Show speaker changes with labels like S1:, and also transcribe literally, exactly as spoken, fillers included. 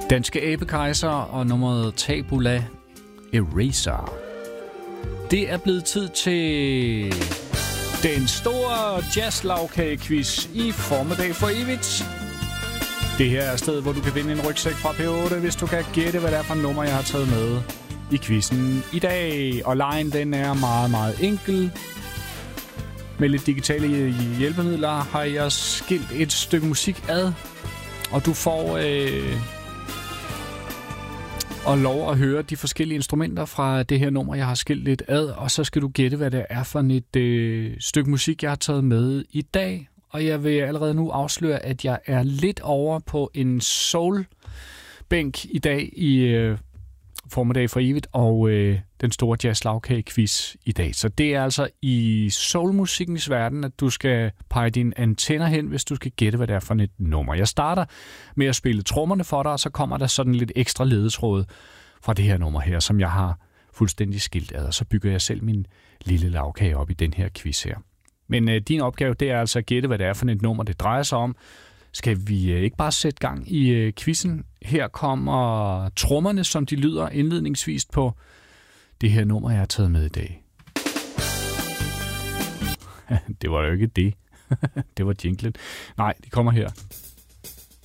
S1: Danske Abekejser og nummeret Tabula Eraser. Det er blevet tid til den store jazz-lavkage-quiz i Formiddag for evigt. Det her er stedet, hvor du kan vinde en rygsæk fra P otte, hvis du kan gætte, hvad det er for nummer, jeg har taget med i quizzen i dag. Og lejen, den er meget, meget enkel. Med lidt digitale hjælpemidler har jeg skilt et stykke musik ad, og du får øh, og lov at høre de forskellige instrumenter fra det her nummer, jeg har skilt lidt ad, og så skal du gætte, hvad det er for et øh, stykke musik, jeg har taget med i dag. Og jeg vil allerede nu afsløre, at jeg er lidt over på en soul-bænk i dag i øh, Formiddag for evigt, og øh, den store jazz-lavkage-quiz i dag. Så det er altså i soulmusikkens verden, at du skal pege dine antenner hen, hvis du skal gætte, hvad det er for et nummer. Jeg starter med at spille trommerne for dig, og så kommer der sådan lidt ekstra ledetråd fra det her nummer her, som jeg har fuldstændig skilt ad, og så bygger jeg selv min lille lavkage op i den her quiz her. Men øh, din opgave, det er altså at gætte, hvad det er for et nummer, det drejer sig om. Skal vi øh, ikke bare sætte gang i øh, quizzen? Her kommer trommerne, som de lyder indledningsvis på det her nummer, jeg har taget med i dag. Det var jo ikke det. Det var jinglen. Nej, det kommer her.